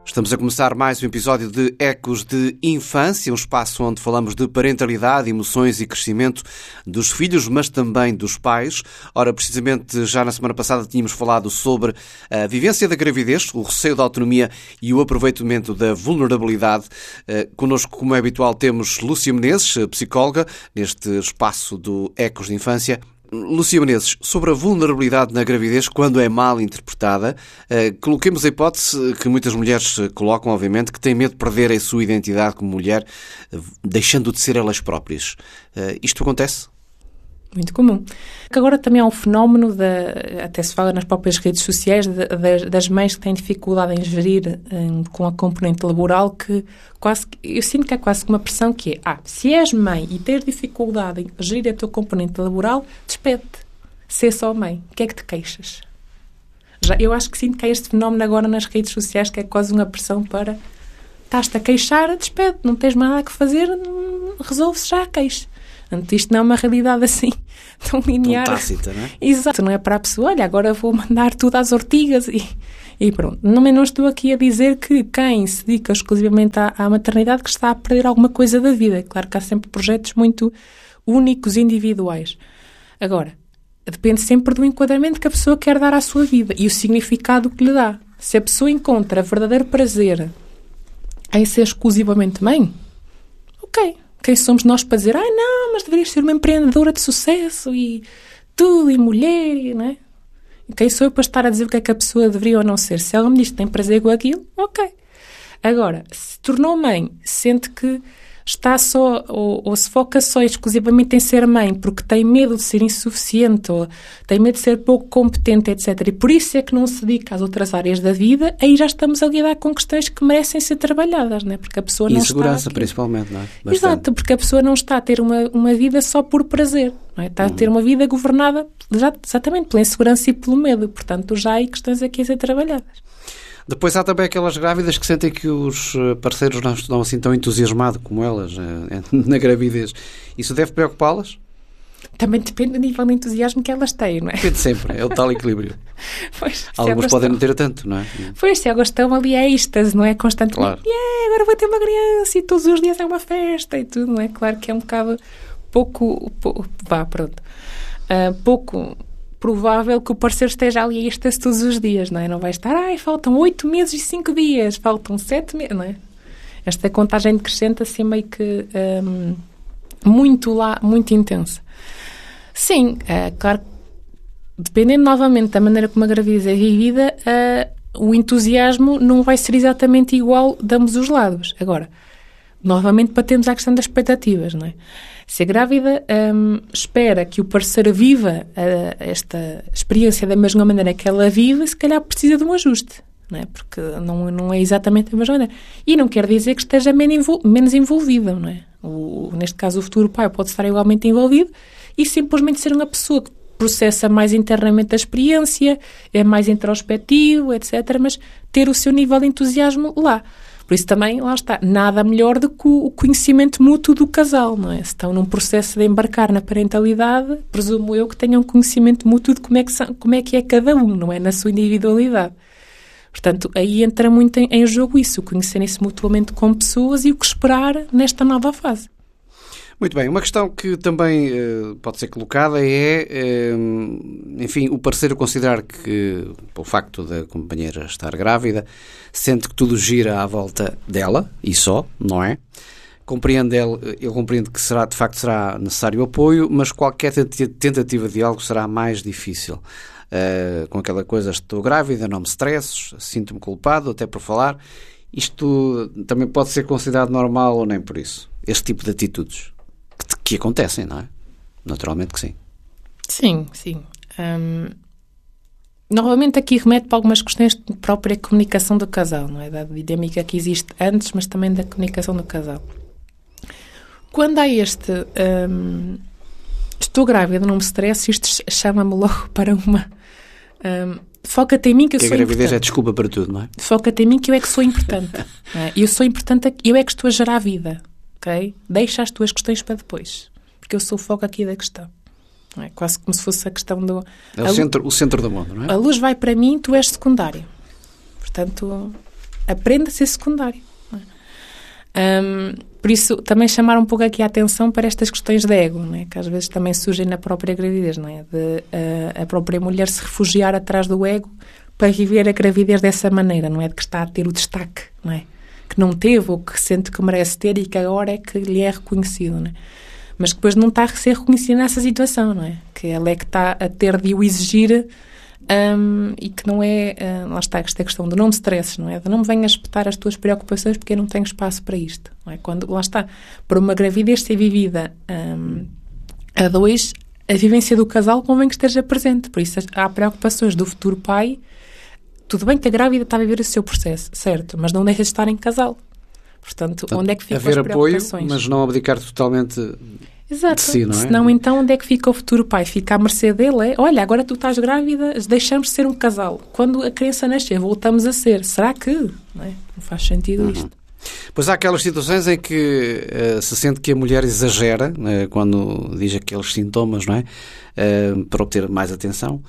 Estamos a começar mais um episódio de Ecos de Infância, um espaço onde falamos de parentalidade, emoções e crescimento dos filhos, mas também dos pais. Ora, precisamente, já na semana passada tínhamos falado sobre a vivência da gravidez, o receio da autonomia e o aproveitamento da vulnerabilidade. Connosco, como é habitual, temos Lúcia Menezes, psicóloga, neste espaço do Ecos de Infância. Lúcia Menezes, sobre a vulnerabilidade na gravidez quando é mal interpretada, coloquemos a hipótese que muitas mulheres colocam, obviamente, que têm medo de perder a sua identidade como mulher, deixando de ser elas próprias. Isto acontece? Muito comum. Agora também há um fenómeno, até se fala nas próprias redes sociais, das mães que têm dificuldade em gerir com a componente laboral, que eu sinto que é quase uma pressão que é, se és mãe e tens dificuldade em gerir a tua componente laboral, despede-te. Ser só mãe. O que é que te queixas? Eu acho que sinto que há este fenómeno agora nas redes sociais, que é quase uma pressão para estás-te a queixar, despede, não tens mais nada que fazer, resolve-se já a queixa. Portanto, isto não é uma realidade assim tão linear. Tão tácita, não é? Exato, não é para a pessoa, olha, agora vou mandar tudo às ortigas e pronto. Não estou aqui a dizer que quem se dedica exclusivamente à maternidade que está a perder alguma coisa da vida. Claro que há sempre projetos muito únicos, individuais. Agora, depende sempre do enquadramento que a pessoa quer dar à sua vida e o significado que lhe dá. Se a pessoa encontra verdadeiro prazer em ser exclusivamente mãe, ok. Quem somos nós para dizer, não, mas deverias ser uma empreendedora de sucesso e tudo, e mulher, não é? E quem sou eu para estar a dizer o que é que a pessoa deveria ou não ser? Se ela me diz que tem prazer com aquilo, ok. Agora, se tornou mãe, sente que está só, ou se foca só exclusivamente em ser mãe, porque tem medo de ser insuficiente, ou tem medo de ser pouco competente, etc. E por isso é que não se dedica às outras áreas da vida, aí já estamos a lidar com questões que merecem ser trabalhadas, não é? Porque a pessoa não está... E insegurança, principalmente, não é? Bastante. Exato, porque a pessoa não está a ter uma vida só por prazer, não é? Está a ter uma vida governada exatamente pela insegurança e pelo medo. Portanto, já há questões aqui a ser trabalhadas. Depois há também aquelas grávidas que sentem que os parceiros não estão assim tão entusiasmados como elas na gravidez. Isso deve preocupá-las? Também depende do nível de entusiasmo que elas têm, não é? Depende sempre, é o tal equilíbrio. Pois, alguns podem não ter tanto, não é? Pois, se elas estão ali a êxtase, não é? Constantemente, claro. Agora vou ter uma criança e todos os dias é uma festa e tudo, não é? Claro que é um bocado pouco provável que o parceiro esteja ali a êxtase todos os dias, não é? Não vai estar, faltam 8 meses e 5 dias, faltam 7 meses, não é? Esta contagem decrescente assim meio que muito intensa. Sim, claro, dependendo novamente da maneira como a gravidez é vivida, o entusiasmo não vai ser exatamente igual de ambos os lados. Agora, novamente batemos à questão das expectativas, não é? Se a grávida espera que o parceiro viva esta experiência da mesma maneira que ela vive, se calhar precisa de um ajuste, não é? Porque não é exatamente da mesma maneira. E não quer dizer que esteja menos envolvida, não é? Neste caso, o futuro pai pode estar igualmente envolvido e simplesmente ser uma pessoa que processa mais internamente a experiência, é mais introspectivo, etc., mas ter o seu nível de entusiasmo lá. Por isso também, lá está, nada melhor do que o conhecimento mútuo do casal, não é? Se estão num processo de embarcar na parentalidade, presumo eu que tenham conhecimento mútuo de como é que é cada um, não é? Na sua individualidade. Portanto, aí entra muito em jogo isso, conhecerem-se mutuamente como pessoas e o que esperar nesta nova fase. Muito bem, uma questão que também pode ser colocada é, enfim, o parceiro considerar que, pelo facto da companheira estar grávida, sente que tudo gira à volta dela, e só, não é? Ele compreende que de facto será necessário apoio, mas qualquer tentativa de diálogo será mais difícil. Com aquela coisa, estou grávida, não me estresses, sinto-me culpado até por falar. Isto também pode ser considerado normal ou nem por isso? Este tipo de atitudes que acontecem, não é? Naturalmente que sim. Sim. Novamente aqui remete para algumas questões de própria comunicação do casal, não é? Da dinâmica que existe antes, mas também da comunicação do casal. Quando há estou grávida, não me stress, isto chama-me logo para uma... foca-te em mim que eu sou importante. A gravidez é desculpa para tudo, não é? Foca-te em mim que eu é que sou importante. Não é? Eu sou importante, eu é que estou a gerar a vida. Okay? Deixa as tuas questões para depois. Porque eu sou o foco aqui da questão. Não é? Quase como se fosse a questão do... É o centro do mundo, não é? A luz vai para mim, tu és secundário. Portanto, aprende a ser secundário. Não é? Por isso, também chamar um pouco aqui a atenção para estas questões de ego, não é? Que às vezes também surgem na própria gravidez, não é? De a própria mulher se refugiar atrás do ego para viver a gravidez dessa maneira, não é? De que está a ter o destaque, não é? Que não teve ou que sente que merece ter e que agora é que lhe é reconhecido, não é? Mas que depois não está a ser reconhecida nessa situação, não é? Que ela é que está a ter de o exigir e que não é... lá está, esta questão de não te stresses, não é? De não me venhas espetar as tuas preocupações porque eu não tenho espaço para isto, não é? Quando, lá está, para uma gravidez ser vivida a dois, a vivência do casal convém que esteja presente. Por isso há preocupações do futuro pai. Tudo bem que a grávida está a viver o seu processo, certo? Mas não deixa de estar em casal. Portanto, onde é que ficam as preocupações? Haver apoio, mas não abdicar totalmente de si, não é? Senão, então, onde é que fica o futuro pai? Fica à mercê dele, é? Olha, agora tu estás grávida, deixamos de ser um casal. Quando a criança nascer, voltamos a ser. Será que? Não é? Não faz sentido isto. Pois há aquelas situações em que se sente que a mulher exagera quando diz aqueles sintomas, não é? Para obter mais atenção.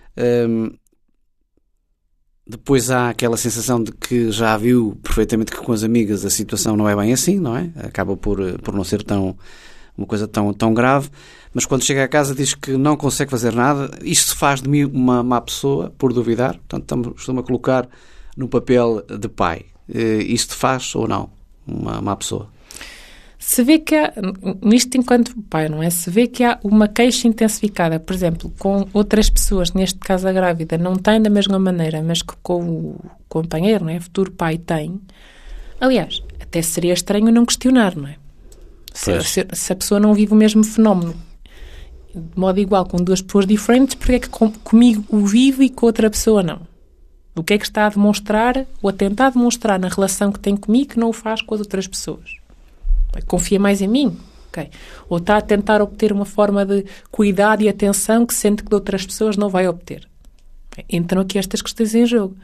Depois há aquela sensação de que já viu perfeitamente que com as amigas a situação não é bem assim, não é? Acaba por não ser uma coisa tão grave, mas quando chega a casa diz que não consegue fazer nada. Isto faz de mim uma má pessoa, por duvidar. Portanto, estou-me a colocar no papel de pai. Isto faz ou não uma má pessoa? Se vê que há, nisto enquanto pai, não é? Se vê que há uma queixa intensificada, por exemplo, com outras pessoas, neste caso a grávida, não tem da mesma maneira, mas que com o companheiro, não é? Futuro pai tem. Aliás, até seria estranho não questionar, não é? Se a pessoa não vive o mesmo fenómeno de modo igual com duas pessoas diferentes, porque é que comigo o vive e com outra pessoa não? O que é que está a demonstrar ou a tentar demonstrar na relação que tem comigo que não o faz com as outras pessoas? Confia mais em mim? Okay. Ou está a tentar obter uma forma de cuidado e atenção que sente que de outras pessoas não vai obter? Entram aqui estas questões em jogo.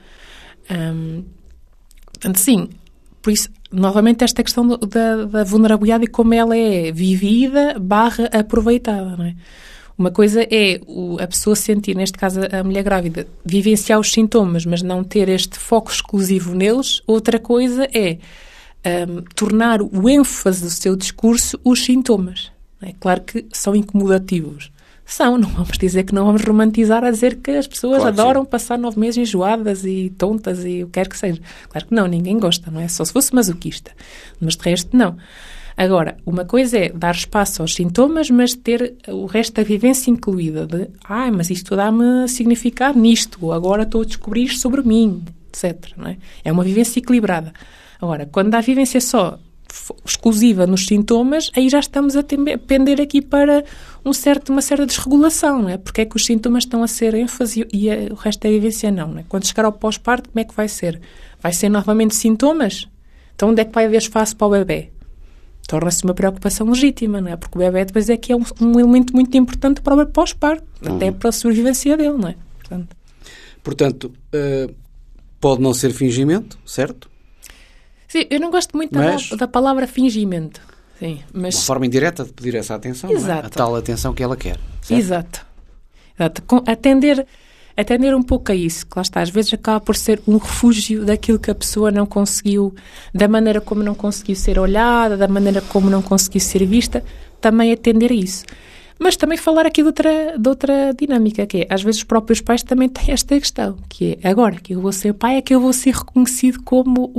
Portanto, sim, por isso, novamente, esta questão da vulnerabilidade e como ela é vivida / aproveitada, não é? Uma coisa é a pessoa sentir, neste caso a mulher grávida, vivenciar os sintomas, mas não ter este foco exclusivo neles. Outra coisa é tornar o ênfase do seu discurso os sintomas. É claro que são incomodativos. Não vamos dizer que não vamos romantizar a dizer que as pessoas adoram passar 9 meses enjoadas e tontas e o que quer que seja. Claro que não, ninguém gosta, não é? Só se fosse masoquista. Mas de resto, não. Agora, uma coisa é dar espaço aos sintomas, mas ter o resto da vivência incluída de mas isto dá-me significado nisto, ou agora estou a descobrir isto sobre mim, etc. Não é? É uma vivência equilibrada. Agora, quando há vivência só exclusiva nos sintomas, aí já estamos a pender aqui para uma certa desregulação, não é? Porque é que os sintomas estão a ser ênfase e o resto da vivência não é? Quando chegar ao pós-parto, como é que vai ser? Vai ser novamente sintomas? Então onde é que vai haver espaço para o bebê? Torna-se uma preocupação legítima, não é? Porque o bebê depois é que é um elemento muito importante para o pós-parto, até para a sobrevivência dele, não é? Portanto, pode não ser fingimento, certo? Sim, eu não gosto muito da palavra fingimento. Sim, mas... Uma forma indireta de pedir essa atenção, não é? A tal atenção que ela quer. Certo? Exato. Atender um pouco a isso, que lá está, às vezes acaba por ser um refúgio daquilo que a pessoa não conseguiu, da maneira como não conseguiu ser olhada, da maneira como não conseguiu ser vista, também atender a isso. Mas também falar aqui de outra dinâmica, que é, às vezes os próprios pais também têm esta questão, que é, agora que eu vou ser pai, é que eu vou ser reconhecido como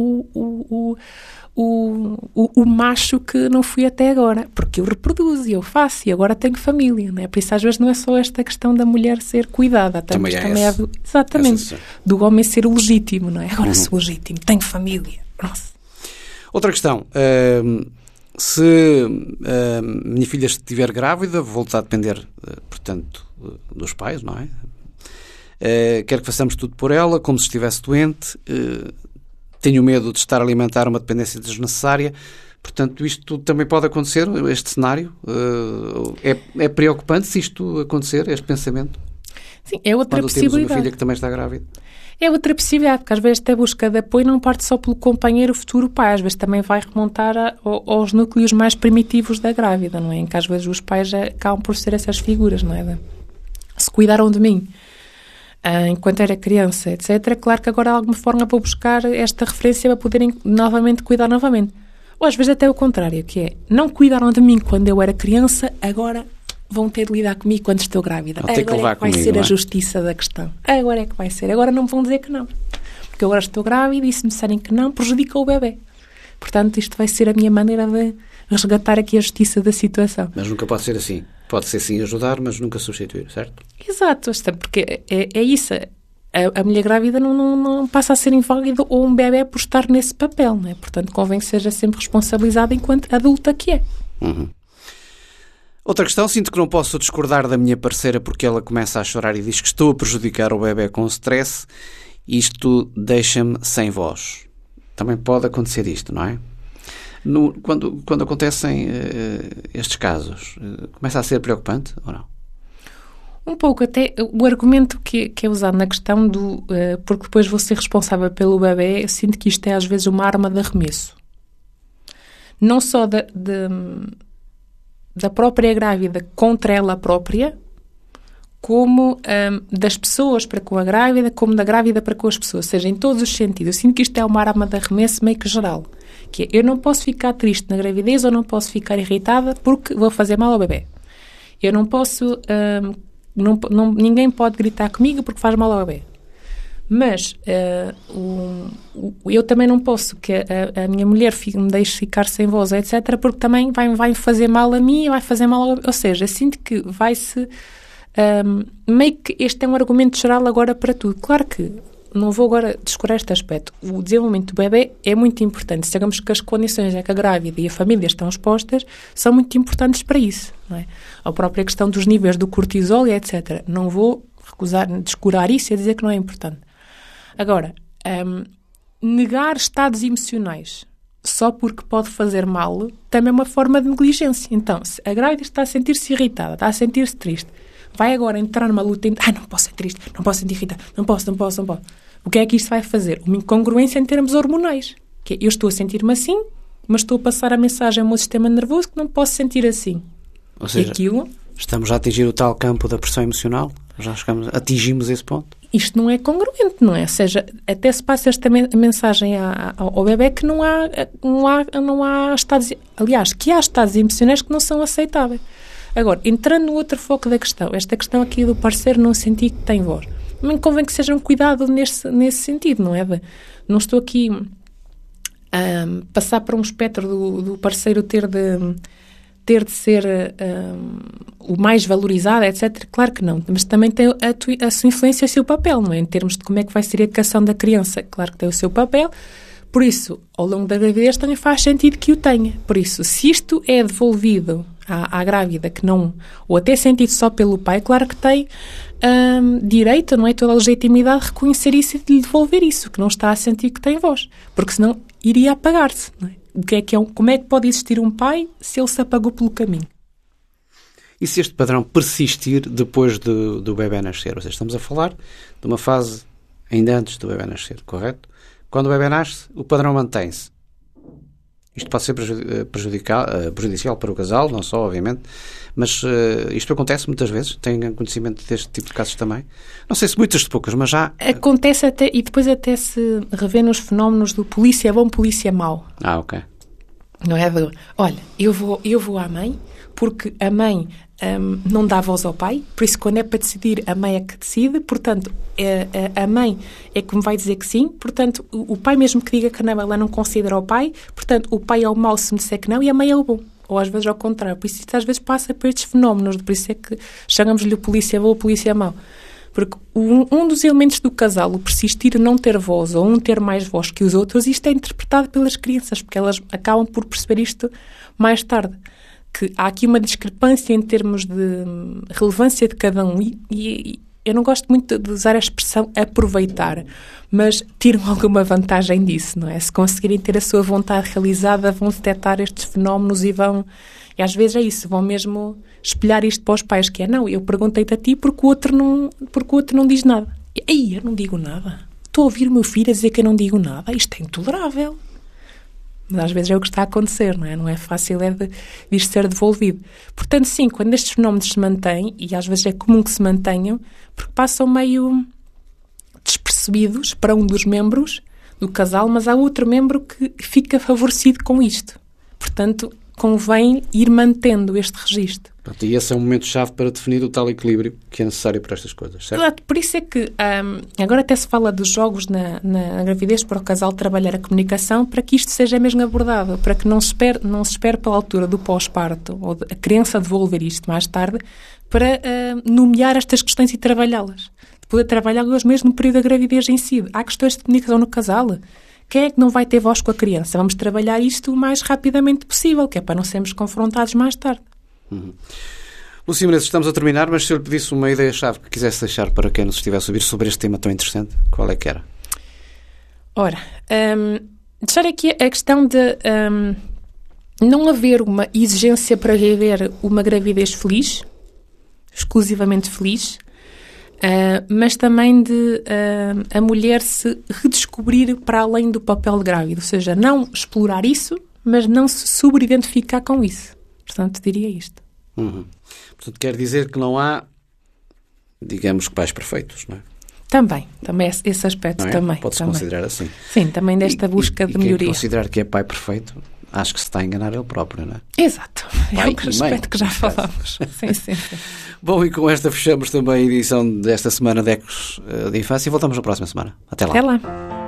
o macho que não fui até agora, porque eu reproduzo e eu faço e agora tenho família, não é? Por isso às vezes não é só esta questão da mulher ser cuidada, também é exatamente, do homem ser o legítimo, não é? Agora sou legítimo, tenho família. Nossa. Outra questão, se a minha filha estiver grávida, volta a depender, portanto, dos pais, não é? Quero que façamos tudo por ela, como se estivesse doente. Tenho medo de estar a alimentar uma dependência desnecessária. Portanto, isto também pode acontecer, este cenário? É preocupante se isto acontecer, este pensamento? Sim, é outra possibilidade. Quando temos uma filha que também está grávida. É outra possibilidade, porque às vezes a busca de apoio não parte só pelo companheiro futuro pai, às vezes também vai remontar aos núcleos mais primitivos da grávida, não é? Em que às vezes os pais acabam por ser essas figuras, não é? Se cuidaram de mim. enquanto era criança, etc., claro que agora de alguma forma vou buscar esta referência para poderem novamente cuidar novamente. Ou às vezes até o contrário, que é, não cuidaram de mim quando eu era criança, agora vão ter de lidar comigo quando estou grávida. Agora é que vai ser a justiça da questão. Agora é que vai ser. Agora não me vão dizer que não. Porque agora estou grávida e se me disserem que não, prejudica o bebê. Portanto, isto vai ser a minha maneira de resgatar aqui a justiça da situação. Mas nunca pode ser assim. Pode ser sim ajudar, mas nunca substituir, certo? Exato, porque é isso. A mulher grávida não passa a ser inválida ou um bebê por estar nesse papel, não é? Portanto, convém que seja sempre responsabilizada enquanto adulta que é. Uhum. Outra questão, sinto que não posso discordar da minha parceira porque ela começa a chorar e diz que estou a prejudicar o bebê com stress. Isto deixa-me sem voz. Também pode acontecer isto, não é? Quando acontecem estes casos, começa a ser preocupante ou não? Um pouco, até o argumento que é usado na questão do porque depois vou ser responsável pelo bebê, eu sinto que isto é às vezes uma arma de arremesso. Não só da própria grávida contra ela própria, como das pessoas para com a grávida, como da grávida para com as pessoas, ou seja, em todos os sentidos. Eu sinto que isto é uma arma de arremesso meio que geral, que é, eu não posso ficar triste na gravidez ou não posso ficar irritada porque vou fazer mal ao bebê. Eu não posso... ninguém pode gritar comigo porque faz mal ao bebê. Mas eu também não posso que a minha mulher me deixe ficar sem voz, etc., porque também vai fazer mal a mim e vai fazer mal ao bebê. Ou seja, eu sinto que vai-se... meio que este é um argumento geral agora para tudo. Claro que não vou agora descurar este aspecto. O desenvolvimento do bebê é muito importante. Sabemos que as condições a que a grávida e a família estão expostas são muito importantes para isso, não é? A própria questão dos níveis do cortisol e etc. Não vou descurar isso e dizer que não é importante. Agora, negar estados emocionais só porque pode fazer mal também é uma forma de negligência. Então, se a grávida está a sentir-se irritada, está a sentir-se triste, vai agora entrar numa luta não posso ser triste, não posso sentir irritada, não posso. O que é que isto vai fazer? Uma incongruência em termos hormonais. Que é, eu estou a sentir-me assim, mas estou a passar a mensagem ao meu sistema nervoso que não posso sentir assim. Ou seja, estamos a atingir o tal campo da pressão emocional? Já atingimos esse ponto? Isto não é congruente, não é? Ou seja, até se passa esta mensagem ao bebê que não há estados... Aliás, que há estados emocionais que não são aceitáveis. Agora, entrando no outro foco da questão, esta questão aqui do parceiro não sentir que tem voz. Também convém que seja um cuidado nesse sentido, não é? Não estou aqui a passar para um espectro do parceiro ter de ser o mais valorizado, etc. Claro que não, mas também tem a sua influência e o seu papel, não é? Em termos de como é que vai ser a educação da criança, claro que tem o seu papel. Por isso, ao longo da gravidez também faz sentido que o tenha. Por isso, se isto é devolvido à grávida, que não, ou até sentido só pelo pai, claro que tem direito, não é? Toda a legitimidade de reconhecer isso e de lhe devolver isso, que não está a sentir que tem voz. Porque senão iria apagar-se, não é? Como é que pode existir um pai se ele se apagou pelo caminho? E se este padrão persistir depois do bebê nascer? Ou seja, estamos a falar de uma fase ainda antes do bebê nascer, correto? Quando o bebê nasce, o padrão mantém-se. Isto pode ser prejudicial para o casal, não só, obviamente, mas isto acontece muitas vezes. Tem conhecimento deste tipo de casos também? Não sei se muitas de poucas, mas já... Acontece até, e depois até se revê nos fenómenos do polícia bom, polícia mau. Ok. Não é? Olha, eu vou à mãe, porque a mãe não dá voz ao pai, por isso quando é para decidir, a mãe é que decide, portanto, a mãe é que me vai dizer que sim, portanto, o pai mesmo que diga que não, ela não considera o pai, portanto, o pai é o mau se me disser que não e a mãe é o bom. Ou às vezes ao contrário, por isso às vezes passa por estes fenómenos, por isso é que chamamos-lhe o polícia bom ou polícia mau. Porque um dos elementos do casal, o persistir não ter voz ou um ter mais voz que os outros, isto é interpretado pelas crianças, porque elas acabam por perceber isto mais tarde. Que há aqui uma discrepância em termos de relevância de cada um e eu não gosto muito de usar a expressão aproveitar, mas tiram alguma vantagem disso, não é? Se conseguirem ter a sua vontade realizada, vão detectar estes fenómenos e às vezes é isso, vão mesmo espelhar isto para os pais, que é, não, eu perguntei-te a ti porque o outro não diz nada. E aí, eu não digo nada. Estou a ouvir o meu filho a dizer que eu não digo nada. Isto é intolerável. Mas às vezes é o que está a acontecer, não é? Não é fácil de isto ser devolvido. Portanto, sim, quando estes fenómenos se mantêm, e às vezes é comum que se mantenham, porque passam meio concebidos para um dos membros do casal, mas há outro membro que fica favorecido com isto. Portanto, convém ir mantendo este registro. E esse é um momento-chave para definir o tal equilíbrio que é necessário para estas coisas, certo? Exato, por isso é que agora até se fala de jogos na gravidez para o casal trabalhar a comunicação, para que isto seja mesmo abordado, para que não se espere pela altura do pós-parto ou a criança devolver isto mais tarde, para nomear estas questões e trabalhá-las. De poder trabalhá-las mesmo no período da gravidez em si. Há questões de comunicação no casal. Quem é que não vai ter voz com a criança? Vamos trabalhar isto o mais rapidamente possível, que é para não sermos confrontados mais tarde. Lúcia Menezes, estamos a terminar, mas se eu lhe pedisse uma ideia-chave que quisesse deixar para quem nos estivesse a ouvir sobre este tema tão interessante, qual é que era? Ora, deixar aqui a questão de não haver uma exigência para viver uma gravidez feliz, exclusivamente feliz, mas também de a mulher se redescobrir para além do papel de grávida, ou seja, não explorar isso, mas não se sobreidentificar com isso. Portanto, diria isto. Portanto, quer dizer que não há, digamos, que pais perfeitos, não é? Também esse aspecto é? também. Pode-se também considerar assim. Sim, também desta busca de melhoria. Quem considerar que é pai perfeito, acho que se está a enganar ele próprio, não é? Exato. É um aspecto que já falámos. Sim. Bom, e com esta fechamos também a edição desta semana de Ecos de Infância e voltamos na próxima semana. Até lá. Até lá.